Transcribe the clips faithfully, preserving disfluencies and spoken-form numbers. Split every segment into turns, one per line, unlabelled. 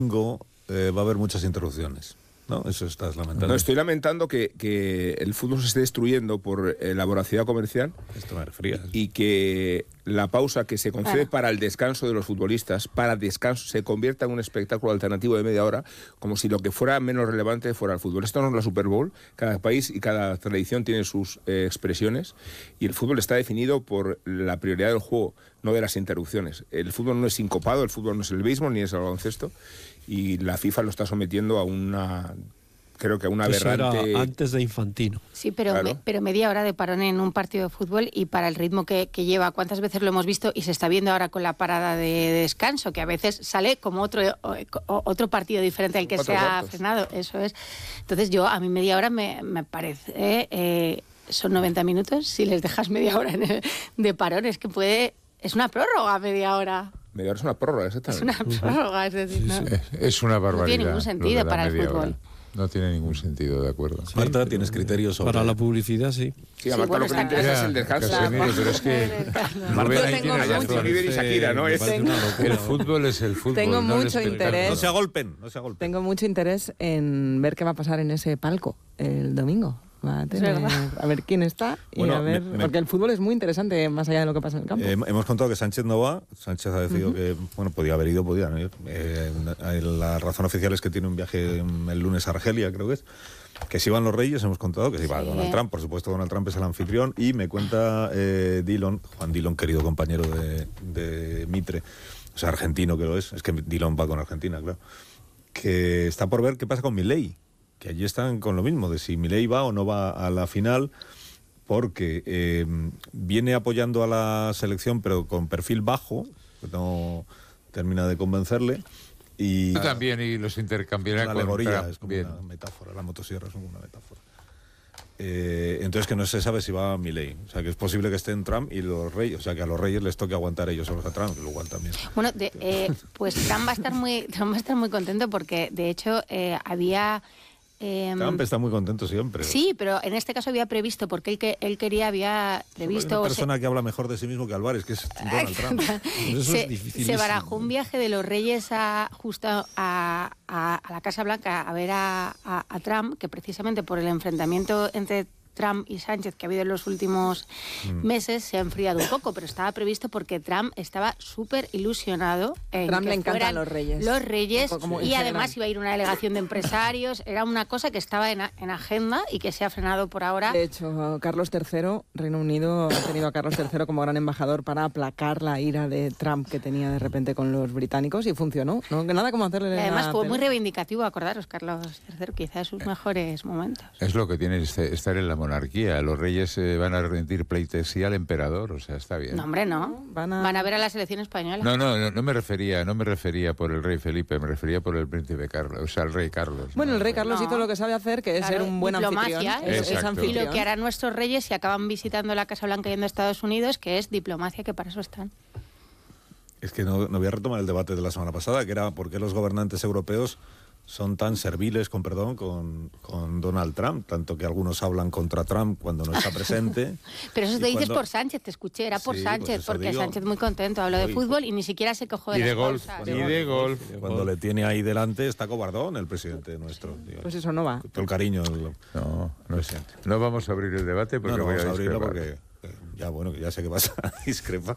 Eh, va a haber muchas interrupciones, ¿no? Eso estás lamentando.
No, estoy lamentando que, que el fútbol se esté destruyendo por eh, la voracidad comercial.
Esto me refería.
Y que la pausa que se concede
Claro.
para el descanso de los futbolistas, para descanso, se convierta en un espectáculo alternativo de media hora, como si lo que fuera menos relevante fuera el fútbol. Esto no es la Super Bowl. Cada país y cada tradición tiene sus eh, expresiones, y el fútbol está definido por la prioridad del juego, no de las interrupciones. El fútbol no es sincopado, el fútbol no es el béisbol ni es el baloncesto, y la FIFA lo está sometiendo a una, creo que a una
Eso
aberrante...
era antes de Infantino.
Sí, pero,
Claro.
me- pero media hora de parón en un partido de fútbol, y para el ritmo que, que lleva, ¿cuántas veces lo hemos visto? Y se está viendo ahora con la parada de, de descanso, que a veces sale como otro o- o- otro partido diferente al que
Cuatro
se ha
cuartos.
frenado. Eso es. Entonces yo, a mí media hora me, me parece... eh, eh, son noventa minutos, si les dejas media hora en el- de parón, es que puede... Es una prórroga media hora.
Media hora es una prórroga,
Es
exactamente.
una prórroga, es decir, ¿no?
Es, es una barbaridad.
No tiene ningún
lo
sentido
de la
para el
media
fútbol.
hora. No tiene ningún sentido, de acuerdo.
Marta, ¿tienes criterios sobre...?
Para la publicidad, sí.
Sí, a Marta
bueno,
lo que le
está
interesa
claro.
es el descanso.
Ya, Casemiro, pero es que
Marta,
Rubén ahí
tengo
tiene
mucho-
razón.
Bieber y Shakira, ¿no?
Me
Es-
parece una locura.
El fútbol es el fútbol.
Tengo
no el
mucho
espectáculo.
interés.
No se agolpen, no se agolpen.
Tengo mucho interés en ver qué va a pasar en ese palco el domingo. Va a, tener-
verdad.
a ver quién está y
Bueno,
a ver,
me- me-
porque el fútbol es muy interesante más allá de lo que pasa en el campo.
Eh, hemos contado que Sánchez no va. Sánchez ha decidido que, bueno, podía haber ido, podía no ir. Eh, la razón oficial es que tiene un viaje el lunes a Argelia, creo que es. Que si van los Reyes, hemos contado que si va
Sí.
Donald Trump. Por supuesto, Donald Trump es el anfitrión. Y me cuenta eh, Dillon, Juan Dillon, querido compañero de, de Mitre, o sea, argentino que lo es. Es que Dillon va con Argentina, claro. Que está por ver qué pasa con Milei. Que allí están con lo mismo, de si Milei va o no va a la final, porque eh, viene apoyando a la selección, pero con perfil bajo, que no termina de convencerle. Y
Yo también, y los intercambiará
una
con
alegoría,
Trump.
es como
Bien.
una metáfora, la motosierra es como una metáfora. Eh, entonces que no se sabe si va a Milei, o sea que es posible que estén Trump y los Reyes, o sea que a los Reyes les toque aguantar ellos solos a Trump, lo cual también.
Bueno, de- eh, pues Trump va a estar muy, Trump va a estar muy contento porque, de hecho, eh, había... eh,
Trump está muy contento siempre.
Sí, pero en este caso había previsto, porque él, que, él quería, había
Hay
previsto...
una
se-
persona que habla mejor de sí mismo que Álvarez, que es Donald Trump.
Eso es
se,
dificilísimo.
se barajó un viaje de los Reyes a, justo a, a- a la Casa Blanca a ver a, a- a Trump, que precisamente por el enfrentamiento entre Trump y Sánchez que ha habido en los últimos
Mm.
meses se ha enfriado un poco, pero estaba previsto porque Trump estaba súper ilusionado en
Trump
que
le encantan
fueran
los Reyes.
los Reyes,
Como- como
y
Instagram.
además iba a ir una delegación de empresarios. Era una cosa que estaba en, a- en agenda y que se ha frenado por ahora.
De hecho, Carlos tercero, Reino Unido ha tenido a Carlos tercero como gran embajador para aplacar la ira de Trump que tenía de repente con los británicos, y funcionó. ¿No? Que nada como hacerle
Y
la
además fue
tele.
muy reivindicativo, acordaros, Carlos tercero, quizás de sus mejores momentos.
Es lo que tiene este- estar en la monarquía. Los reyes eh, van a rendir pleitesía al emperador, o sea, está bien.
No, hombre, no.
Van a-
Van a ver a la selección española.
No, no, no, no me refería, no me refería por el rey Felipe, me refería por el príncipe Carlos, o sea, el rey Carlos.
Bueno,
¿no?
el rey Carlos
No.
hizo lo que sabe hacer, que es
Claro,
ser un buen
diplomacia,
anfitrión. Es, es
Exacto.
Y
anfitrión.
lo que harán nuestros reyes si acaban visitando la Casa Blanca yendo a Estados Unidos, que es diplomacia, que para eso están.
Es que no, no voy a retomar el debate de la semana pasada, que era por qué los gobernantes europeos son tan serviles, con perdón, con, con Donald Trump, tanto que algunos hablan contra Trump cuando no está presente.
Pero eso
y
te dices
cuando-
por Sánchez, te escuché, era por
Sí,
Sánchez,
pues eso
porque
digo.
Sánchez muy contento, habló de
Uy,
fútbol y ni siquiera se cogió de
Y de
las
golf,
bolsas.
y de golf.
Cuando le tiene ahí delante está cobardón el presidente nuestro. Tío.
Pues eso no va.
Todo el cariño. el-
No, no, sé. No vamos a abrir el debate porque
no, no,
voy
vamos
a
a abrirlo
discrepar.
porque eh, ya bueno, que ya sé que vas a discrepar.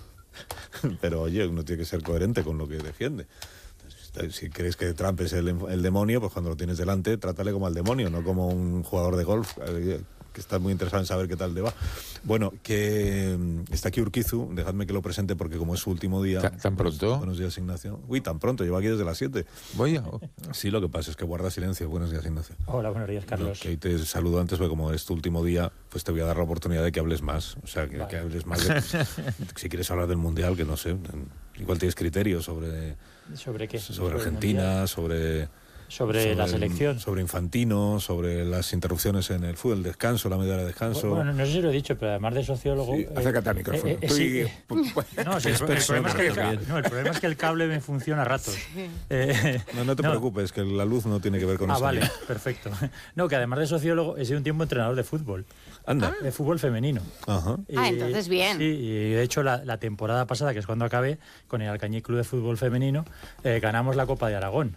Pero oye, uno tiene que ser coherente con lo que defiende. Entonces, si crees que Trump es el, el demonio, pues cuando lo tienes delante, trátale como al demonio, no como un jugador de golf, eh, que está muy interesado en saber qué tal le va. Bueno, que mm, está aquí Urquizu, dejadme que lo presente porque como es su último día...
¿Tan- tan pronto?
Buenos días, Ignacio. Uy, tan pronto, llevo aquí desde las siete.
Voy a...
Sí, lo que pasa es que guarda silencio. Buenos días, Ignacio.
Hola, buenos días, Carlos.
Que hoy te saludo antes, porque como es tu último día, pues te voy a dar la oportunidad de que hables más. O sea, que,
Vale.
que hables más de, si quieres hablar del Mundial, que no sé, igual tienes criterios sobre,
¿Sobre qué?
sobre
el
Argentina,
Mundial.
sobre...
Sobre, la
el-
selección.
Sobre Infantino, sobre las interrupciones en el fútbol, el descanso, la media hora de descanso.
Bueno, no sé si lo he dicho, pero además de sociólogo...
Sí,
eh,
acércate al micrófono.
eh, eh,
Tú
sí,
y-
eh, no, sí, el, el problema es que el, ca- no, el problema es que el cable me funciona a ratos. Eh,
no, no te
no.
preocupes, que la luz no tiene que ver con
Ah,
eso.
vale, perfecto. No, que además de sociólogo he sido un tiempo entrenador de fútbol,
Anda.
de fútbol femenino.
Ajá.
Ah,
Y-
entonces bien.
Sí, y de hecho la, la temporada pasada, que es cuando acabé, con el Alcañiz Club de Fútbol Femenino, eh, ganamos la Copa de Aragón.